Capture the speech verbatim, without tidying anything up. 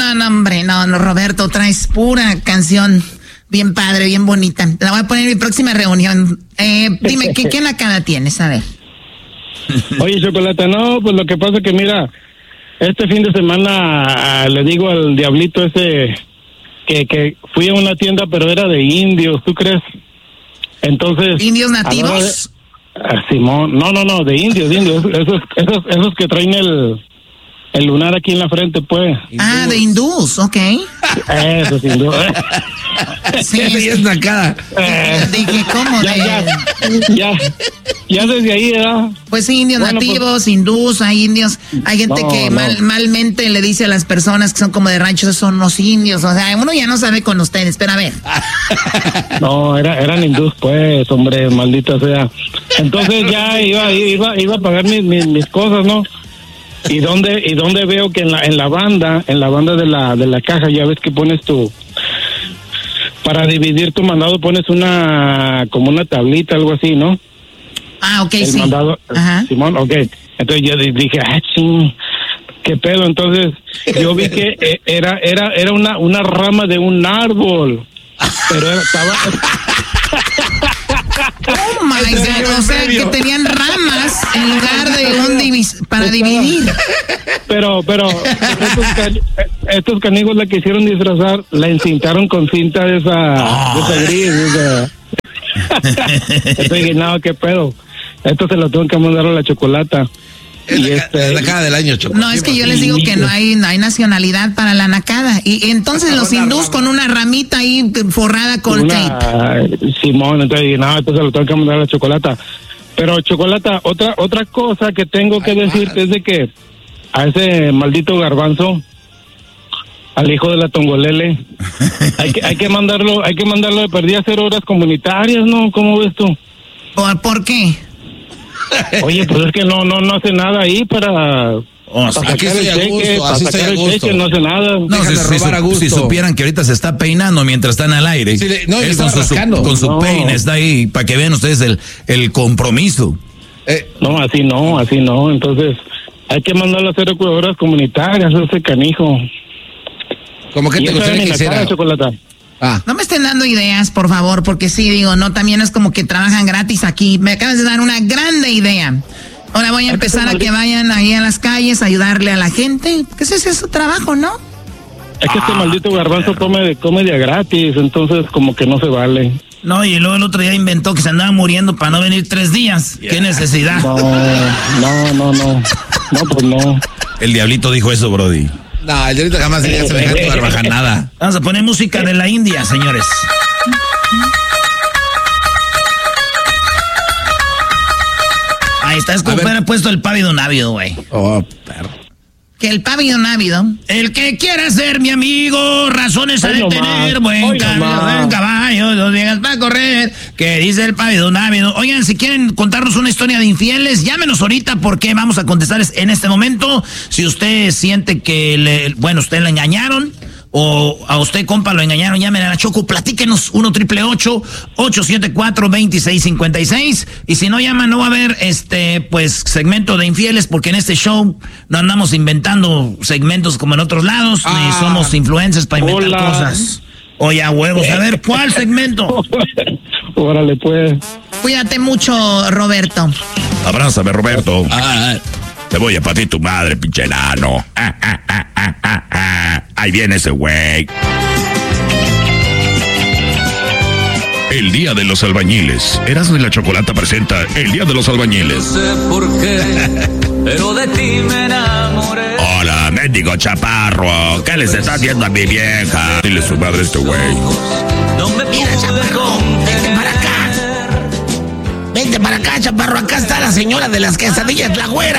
no, no, hombre, no, no, Roberto, traes pura canción bien padre, bien bonita. La voy a poner en mi próxima reunión. Eh, dime, ¿qué, qué nacada tienes? A ver. Oye, Chocolata, no, pues lo que pasa es que mira, este fin de semana uh, le digo al diablito ese que, que fui a una tienda, pero era de indios, ¿tú crees? Entonces... ¿Indios nativos? De, uh, Simón, no, no, no, de indios, de indios, esos, esos, esos que traen el... El lunar aquí en la frente, pues. Ah, de hindús, ok. Eso, sin duda. Sí, sí es nacada. Eh, dije, ¿cómo? Ya, de... ya, ya, ya desde ahí, ¿verdad? Pues sí, indios bueno, nativos, pues, hindús, hay indios. Hay gente no, que no. mal, malmente le dice a las personas que son como de ranchos, esos son los indios. O sea, uno ya no sabe con ustedes, pero a ver. No, era, eran hindús, pues, hombre, maldita sea. Entonces ya iba, iba, iba a pagar mis, mis, mis cosas, ¿no? Y dónde y dónde veo que en la en la banda en la banda de la de la caja ya ves que pones tu para dividir tu mandado pones una como una tablita algo así, ¿no? Ah, ok, El sí. mandado, Ajá. Simón, ok. Entonces yo dije, ah, ching, qué pedo. Entonces yo vi que eh, era era era una una rama de un árbol, pero era, estaba Oh my God, o sea que tenían ramas en lugar de un divis para dividir. Pero, pero, estos, can, estos canigos la quisieron disfrazar, la encintaron con cinta de esa, de esa gris, de esa. Entonces dije, no, qué pedo. Esto se lo tengo que mandar a la Chocolata. Es Y la, este, es la cara del año, Choco. No, es que yo les digo que no hay, no hay nacionalidad para la nacada. Y entonces los hindús con una ramita ahí forrada con una, tape. Simón, entonces dije, no, esto se lo tengo que mandar a la Chocolata. Pero Chocolata, otra otra cosa que tengo que Ay, decirte man. es de que a ese maldito garbanzo, al hijo de la Tongolele, hay que hay que mandarlo, hay que mandarlo de perdida a hacer horas comunitarias, ¿no? ¿Cómo ves tú? ¿Por, ¿Por qué? Oye, pues es que no no no hace nada ahí para, Oh, para aquí sacar estoy el a cheque, gusto, para así sacar estoy a el gusto. cheque, no hace nada. No, Déjame si, si, robar a si gusto. supieran que ahorita se está peinando mientras están al aire. Sí, le- no, y Él está con su, rascando. con su No. peine está ahí para que vean ustedes el, el compromiso. Eh, No, así no, así no. Entonces, hay que mandarlo a hacer horas comunitarias, ese canijo. como que Y te eso gustaría era que mi hiciera. nacada, Chocolata. Ah, No me estén dando ideas, por favor, porque sí, digo, no, también es como que trabajan gratis aquí. Me acabas de dar una grande idea. Ahora voy a empezar a que vayan ahí a las calles a ayudarle a la gente. Que ese es su trabajo, ¿no? Es que este maldito garbanzo come, come de gratis, entonces como que no se vale. No, y luego el otro día inventó que se andaba muriendo para no venir tres días. ¿Qué necesidad? No, no, no, no. No, pues no. El diablito dijo eso, Brody. no, el de ahorita jamás sería semejante barbajanada. Vamos a poner música de la India, señores. Ahí está, es como A ver. hubiera puesto el pávido návido, güey. Oh, perro. Que el pávido návido. El que quiera ser mi amigo, razones ha Hoy de no tener, más, buen hoy no camino, más. buen caballo, dos días para correr, que dice el pávido návido. Oigan, si quieren contarnos una historia de infieles, llámenos ahorita porque vamos a contestarles en este momento. Si usted siente que, le, bueno, usted le engañaron, o a usted, compa, lo engañaron, llamen a la Choco, platíquenos, uno triple ocho, ocho siete cuatro, dos seis cinco seis, y si no llaman, no va a haber, este, pues, segmento de infieles, porque en este show no andamos inventando segmentos como en otros lados, Ah. ni somos influencers para inventar Hola. cosas. Oye, a huevos, a ver, ¿cuál segmento? Órale, pues. Cuídate mucho, Roberto. Abrázame, Roberto. Ah, Te voy a partir tu madre, pinche enano. Ah, ah, ah, ah, ah, ah. Ahí viene ese güey. El Día de los Albañiles. Erasmo y la Chocolata presenta El Día de los Albañiles. No sé por qué, pero de ti me enamoré. Hola, mendigo chaparro. ¿Qué les está haciendo a mi vieja? Dile su madre a este güey. No me Mira, pude chaparro, vente para acá. contener. Vente para acá, chaparro. Acá está la señora de las quesadillas, la güera.